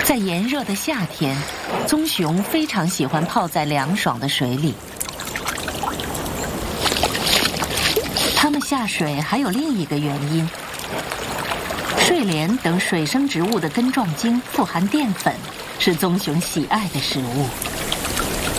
在炎热的夏天，棕熊非常喜欢泡在凉爽的水里。它们下水还有另一个原因：睡莲等水生植物的根状茎富含淀粉，是棕熊喜爱的食物。